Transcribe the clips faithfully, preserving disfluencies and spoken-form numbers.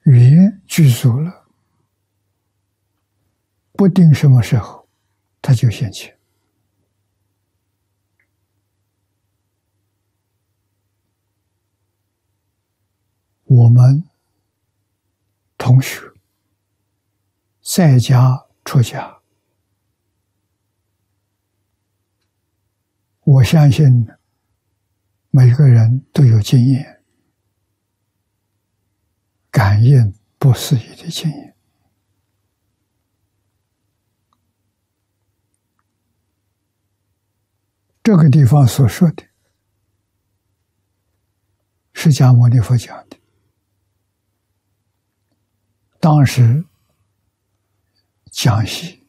语言具足了，不定什么时候它就现前。我们同学在家出家，我相信每个人都有经验，感应不思议的经验。这个地方所说的释迦牟尼佛讲的，当时讲西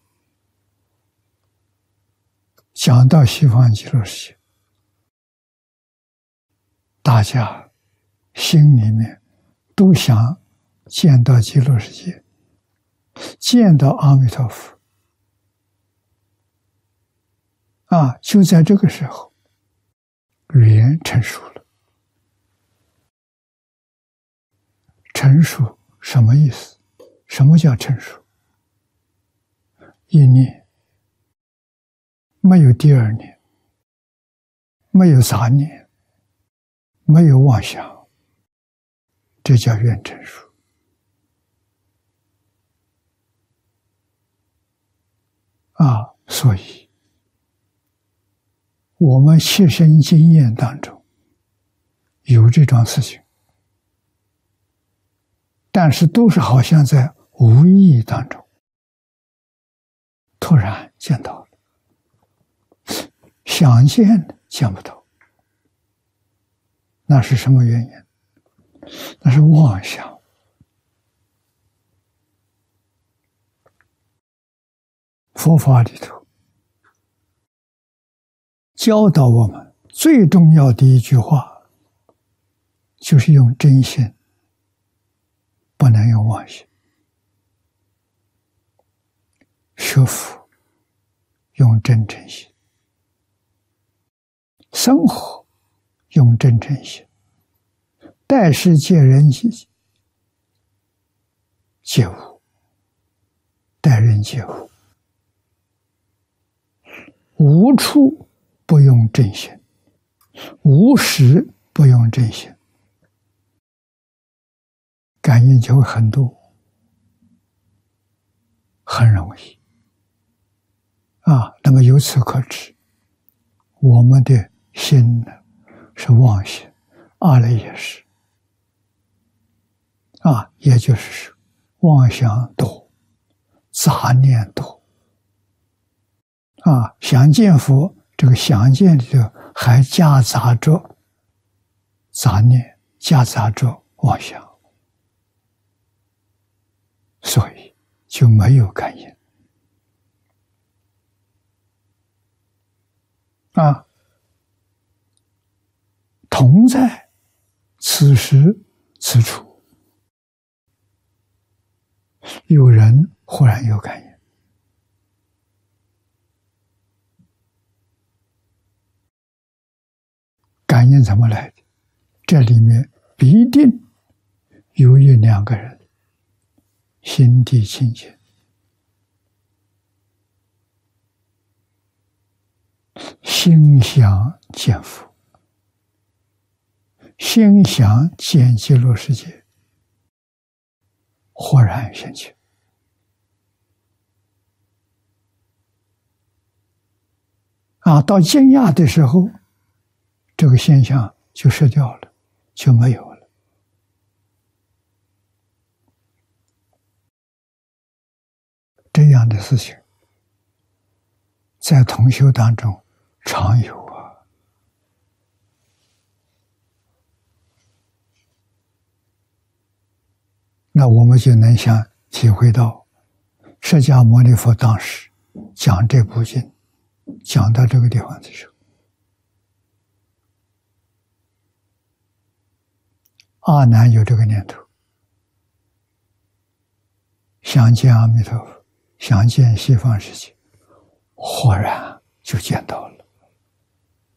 讲到西方极乐世界，大家心里面都想见到极乐世界，见到阿弥陀佛啊！就在这个时候，语言成熟了。成熟什么意思？什么叫成熟？一念没有第二念，没有杂念，没有妄想，这叫愿成熟。啊，所以我们切身经验当中有这种事情，但是都是好像在无意当中突然见到了，想见见不到，那是什么原因？那是妄想。佛法里头教导我们最重要的一句话，就是用真心，不能用妄心。学佛用真诚心，生活用真诚心，待世界人皆无，待人皆无，无处不用真心，无时不用真心，感应就会很多，很容易啊。那么由此可知，我们的心呢是妄心，阿赖耶识啊，也就是说妄想多，杂念多啊。想见佛，这个想见里头还夹杂着杂念，夹杂着妄想，所以就没有感应啊。同在此时此处，有人忽然有感应，感应怎么来的？这里面必定有一两个人心地清净，心想见佛，心想见极乐世界，豁然现前啊！到惊讶的时候，这个现象就失掉了，就没有了。这样的事情在同修当中常有啊。那我们就能想体会到释迦牟尼佛当时讲这部经，讲到这个地方的时候，阿难有这个念头，想见阿弥陀佛，想见西方世界，豁然就见到